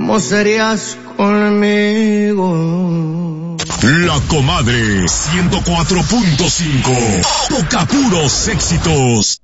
¿cómo serías conmigo? La Comadre 104.5. Toca puros éxitos.